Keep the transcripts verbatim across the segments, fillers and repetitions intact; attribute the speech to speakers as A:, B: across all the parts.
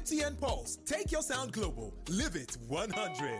A: M T N Pulse. Take your sound global. Live it one hundred.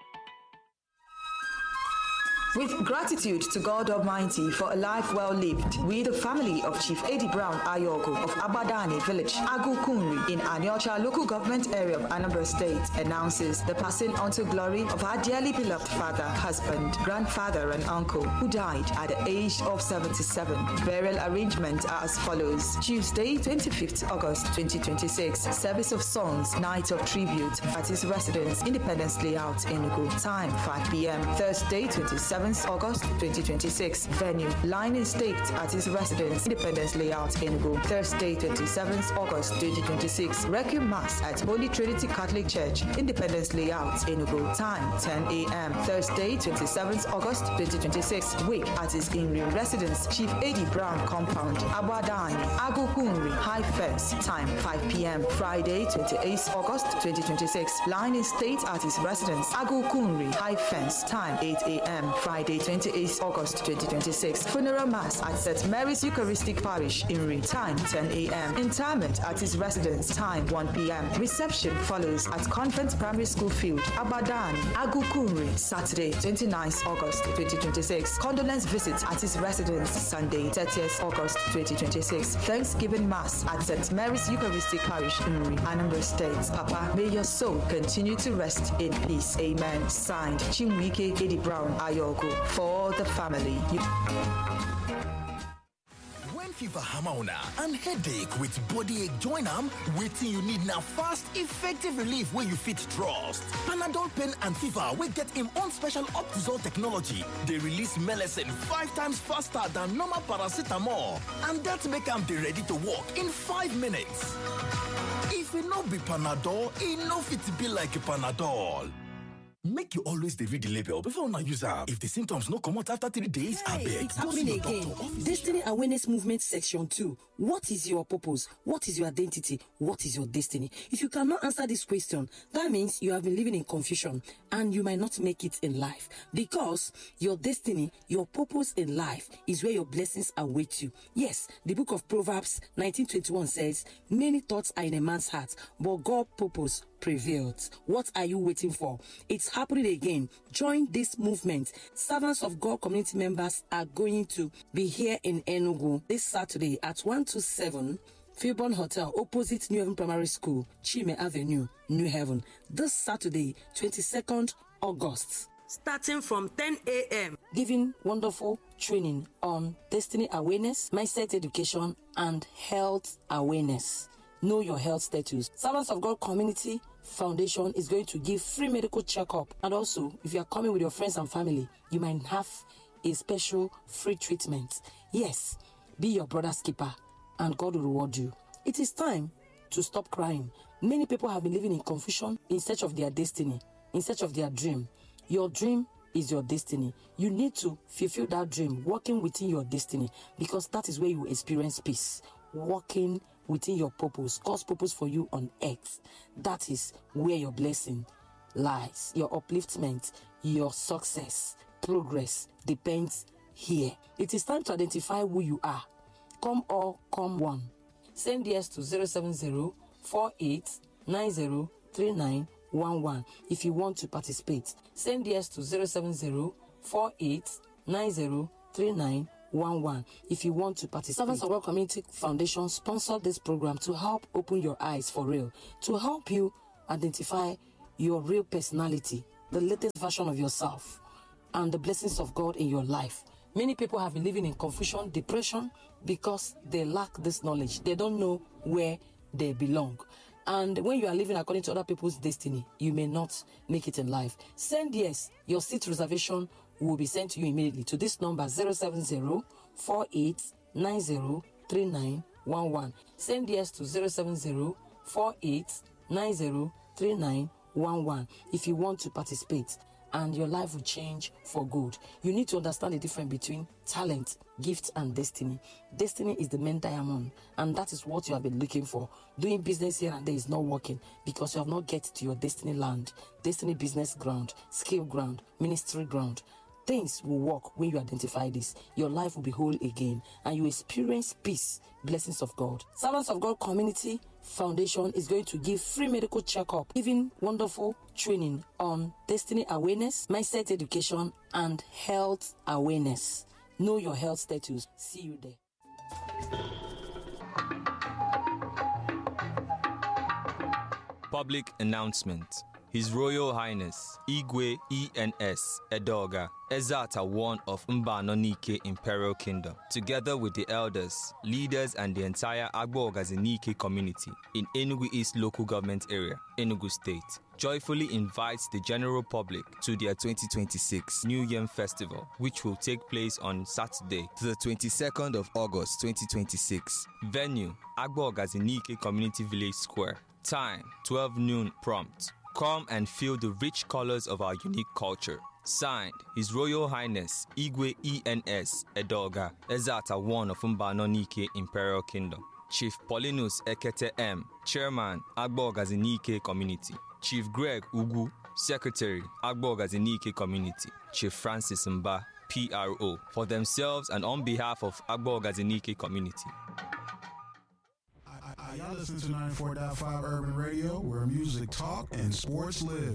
B: With gratitude to God Almighty for a life well lived, we, the family of Chief Eddie Brown Ayogo of Abadani Village, Agukunri, in Anyocha local government area of Anambra State, announces the passing unto glory of our dearly beloved father, husband, grandfather, and uncle, who died at the age of seventy-seven. Burial arrangements are as follows: Tuesday, twenty-fifth August twenty twenty-six, service of songs, night of tribute at his residence, Independence Layout, Enugu. Time five p m Thursday, twenty-seventh August twenty twenty-six. Venue, line and staked at his residence, Independence Layout, Enugu. Thursday, twenty-seventh August twenty twenty-six. Requiem Mass at Holy Trinity Catholic Church, Independence Layout, Enugu. Time ten a m Thursday, twenty-seventh August twenty twenty-six. Wake at his in-room residence, Chief Eddie Brown Compound, Abadani, Agukunri, High Fence. Time five p m Friday, twenty-eighth August twenty twenty-six. Line and state at his residence, Agukunri, High Fence. Time eight a m Friday, twenty-eighth August twenty twenty-six. Funeral Mass at Saint Mary's Eucharistic Parish, Inri. Time ten a m Interment at his residence. Time one p m Reception follows at Convent Primary School Field, Abadani, Agukunri. Saturday, twenty-ninth August twenty twenty-six. Condolence visit at his residence. Sunday, thirtieth August twenty twenty-six. Thanksgiving Mass at Saint Mary's Eucharistic Parish, Inri, Anambra State. Papa, may your soul continue to rest in peace. Amen. Signed, Chinwike Eddie Brown Ayogo, for the family.
C: When fever hammer on and headache with body ache join am, waiting you need now fast, effective relief where you fit trust. Panadol pain and fever will get him own special Optizol technology. They release medicine five times faster than normal paracetamol, and that make them be ready to work in five minutes. If it not be Panadol, it no fit be like a Panadol. Make you always dey read the label before una use am. If the symptoms no come out after three days,
D: hey,
C: abeg
D: it's happening again. Destiny Awareness Movement Section two. What is your purpose? What is your identity? What is your destiny? If you cannot answer this question, that means you have been living in confusion and you might not make it in life, because your destiny, your purpose in life is where your blessings await you. Yes, the book of Proverbs nineteen twenty-one says, many thoughts are in a man's heart, but God's purpose prevailed. What are you waiting for? It's happening again. Join this movement. Servants of God community members are going to be here in Enugu this Saturday at one twenty-seven Fairborn Hotel, opposite New Haven Primary School, Chime Avenue, New Haven. This Saturday, twenty-second August. Starting from ten a m Giving wonderful training on destiny awareness, mindset education, and health awareness. Know your health status. Servants of God Community Foundation is going to give free medical checkup, and also if you are coming with your friends and family, you might have a special free treatment. Yes, be your brother's keeper and God will reward you. It is time to stop crying. Many people have been living in confusion in search of their destiny, in search of their dream. Your dream is your destiny. You need to fulfill that dream, walking within your destiny, because that is where you experience peace. Walking within your purpose, God's purpose for you on earth. That is where your blessing lies. Your upliftment, your success, progress depends here. It is time to identify who you are. Come all, come one. Send yes to zero seven zero, four eight nine zero, three nine one one if you want to participate. Send yes to zero seven zero, four eight nine zero, three nine one one if you want to participate. Servants of God Community Foundation sponsored this program to help open your eyes for real, to help you identify your real personality, the latest version of yourself, and the blessings of God in your life. Many people have been living in confusion, depression, because they lack this knowledge. They don't know where they belong. And when you are living according to other people's destiny, you may not make it in life. Send yes. Your seat reservation will be sent to you immediately to this number zero seven zero, four eight nine zero, three nine one one. Send yes to zero seven zero, four eight nine zero, three nine one one if you want to participate, and your life will change for good. You need to understand the difference between talent, gift, and destiny. Destiny is the main diamond, and that is what you have been looking for. Doing business here and there is not working because you have not get to your destiny land, destiny business ground, skill ground, ministry ground. Things will work when you identify this. Your life will be whole again and you experience peace, blessings of God. Servants of God Community Foundation is going to give free medical checkup, giving wonderful training on destiny awareness, mindset education, and health awareness. Know your health status. See you there.
E: Public announcement. His Royal Highness Igwe E N S Edoga Ezata one of Mbano Nike Imperial Kingdom, together with the elders, leaders, and the entire Agbo Ogazinike community in Enugu East Local Government Area, Enugu State, joyfully invites the general public to their twenty twenty-six New Yam Festival, which will take place on Saturday, the twenty-second of August twenty twenty-six. Venue, Agbo Ogazinike Community Village Square. Time, twelve noon prompt. Come and feel the rich colors of our unique culture. Signed, His Royal Highness Igwe E N S Edoga Ezata one of Mbano Nike Imperial Kingdom. Chief Paulinus Ekete M, Chairman, Agbo Ogazinike Community. Chief Greg Ugu, Secretary, Agbo Ogazinike Community. Chief Francis Mba, P R O, for themselves and on behalf of Agbo Ogazinike Community.
F: Y'all listen to ninety-four point five Urban Radio, where music talk and sports live.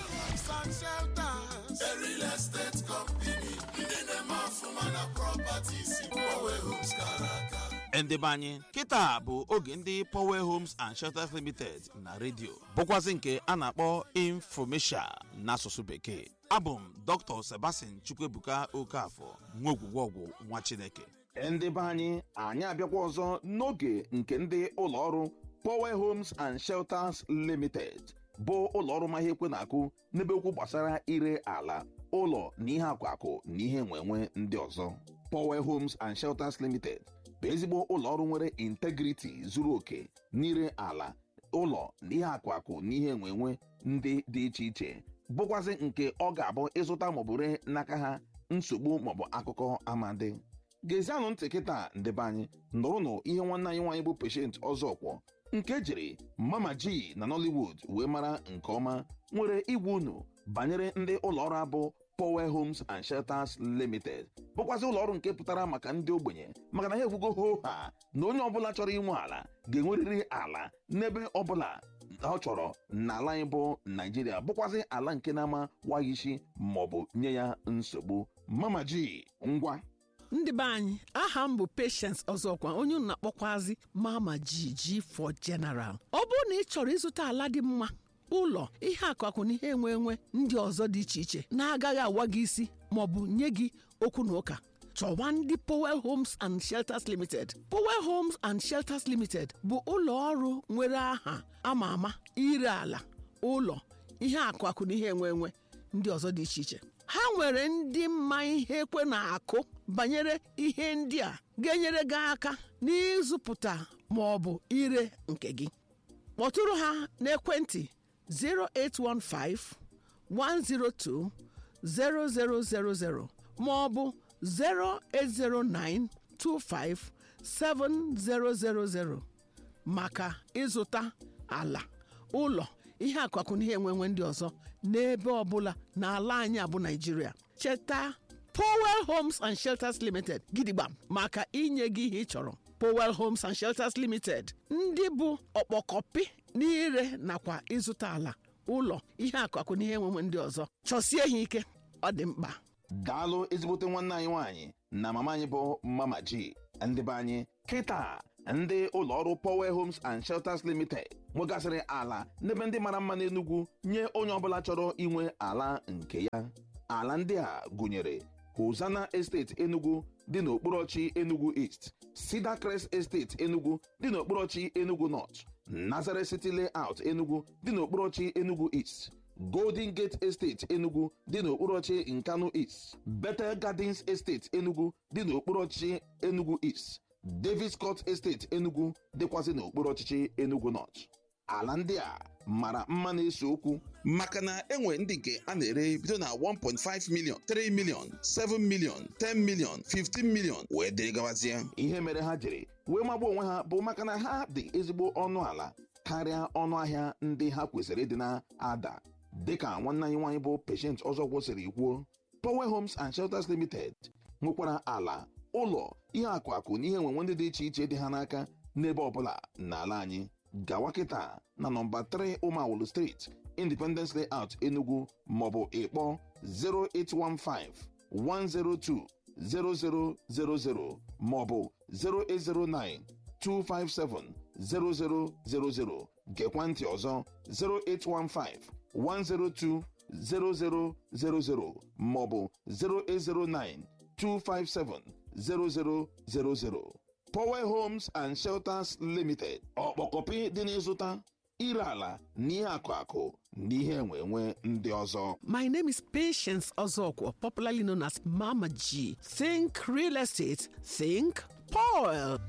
G: Ndebanye kita bụ oge ndị Power Homes and Shelters Limited na radio bụkwazị nke a na-akpọ Infomesia n'asụsụ bekee. Abụ m Doctor Sebastian Chukwuebuka Okafọ, nwa ogwugwọgwụ nwa Chineke.
H: Ndị be anyị anyị abịakwa ọzọ n'oge nke ndị ụlọọrụ Power Homes and Shelters Limited bụ ụlọọrụ ma ihe ekwe na-akụ n'ebe okwu gbasara ire ala, ụlọ na ihe akwakụ na ihe enwenwe ndị ọzọ. Power Homes and Shelters Limited bụ ezigbo ụlọọrụ nwere integrity zuru oke n'ire ala, ụlọ na ihe akwakụ na ihe enwenwe ndị dị iche iche, bụkwazị nke ọ ga-abụ ịzụta maọbụ ree n'aka ha nsogbu maọbụ akụkọ amadi. Gezianụ ntị kịta ndebe anyị nụrụnụ ihe nwanne anyị nwaanyị bụ Patient Ọzọkwọ nke jiri Mama G na Nollywood wee mara nke ọma nwere igwe unu banyere ndị ụlọọrụ abụ Power Homes and Shelters Limited, bụkwazị ụlọọrụ nke pụtara maka ndị ogbenye, maka na ha ekwugo ho ha na onye ọbụla chọrọ inwe ala ga-enwerịrị ala n'ebe ọbụla ọ chọrọ n'ala anyị bụ Nigeria, bụkwazị ala nke na-ama waghị isi maọbụ nye ya nsogbu. Mama G, ngwa.
I: Ndị be anyị, aha m bụ Patience Ọzọkwa, onye unu na-akpọkwazi Mama G G for General. Ọ bụrụ na ị chọrọ ịzụta ala dị mma, ụlọ, ihe akụakụ na ihe enwe enwe ndị ọzọ dị iche iche na-agaghị awa gị isi maọbụ nye gị okwu na ụka, chọwa ndị Power Homes and Shelters Limited. Power Homes and Shelters Limited bụ ụlọ ọrụ nwere aha ama ama ire ala, ụlọ, ihe akụakụ na ihe enwe enwe ndị ọzọ dị iche iche. Ha nwere ndị mma ihe ekwe na-akụ banyere ihe ndị a ga-enyere gị aka n'ịzụpụta ma ọ bụ ire nke gị. Kpọtụrụ ha n'ekwentị zero eight one five, one zero two, zero zero zero zero ma ọ bụ zero eight zero nine, two five, seven zero zero zero maka ịzụta ala, ụlọ, ihe akụakụ na ihe enwenwe ndị ọzọ n'ebe ọbụla n'ala anyị abụ Nigeria. Cheta Power Homes and Shelters Limited gidigba maka inye gị ihe ị chọrọ. Power Homes and Shelters Limited, ndị bụ ọkpọkọpị n'ire nakwa ịzụta ala, ụlọ, ihe akụakụ na ihe enwenwe ndị ọzọ. Chọsie ha ike, ọ dị mkpa.
H: Daalụ ezigbote nwanne anyị nwaanyị na mama anyị bụ Mama G. Ndị be anyị kịta ndị ụlọọrụ Power Homes and Shelters Limited nwegasịrị ala n'ebe ndị mara mma n'Enugu nye onye ọbụla chọrọ inwe ala nke ya. Ala ndị a gụnyere Hosanna Estate Enugu dị n'okporochi Enugu East, Cedar Crest Estate Enugu dị n'okporochi Enugu North, Nazareth City Layout Enugu dị n'okporochi Enugu East, Golden Gate Estate Enugu dị n'okporochi Nkanu East, Bethel Gardens Estate Enugu dị n'okporochi Enugu East, Davis Court Estate Enugu dịkwazị n'okporochi Enugu North. Ala ndị a mara mma na-ese okwu maka na enwe ndị nke a na-ere bido na one point five million, three million, seven million, ten million, fifteen million wee dịrị gawazie. Ihe mere ha jiri wee magbuo onwe ha bụ maka na ha dị ezigbo ọnụ ala karịa ọnụ ahịa ndị ha kwesịrị ịdị na-ada. Dịka nwanne anyị nwaanyị bụ Patient Ọzọkwọ siri kwuo, Power Homes and Shelters Limited nwekwara ala ụlọ ihe akụ akụ na ihe enwenwe ndị dị iche iche dị ha n'aka n'ebe ọbụla n'ala anyị. Gawa kịta na nọmba three Umawulu Street, Independence Layout, Enugu, maọbụ ịkpọ zero eight one five, one zero two, zero zero zero zero maọbụ zero eight zero nine, two five seven, zero zero zero zero. Gekwa ntị ọzọ zero eight one five, one zero two, zero zero zero zero maọbụ zero eight zero nine, two five seven, zero zero zero zero. Power Homes and Shelters Limited. Ọkpọkọpị dị n'ịzụta, ire ala na ihe akụ akụ na ihe enwe enwe ndị ọzọ.
I: My name is Patience Ozokwo, popularly known as Mama G. Think real estate, think Paul.